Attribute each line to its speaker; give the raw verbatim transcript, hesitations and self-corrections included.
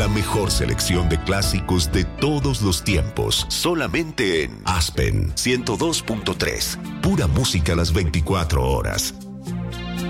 Speaker 1: La mejor selección de clásicos de todos los tiempos. Solamente en Aspen ciento dos punto tres. Pura música las veinticuatro horas.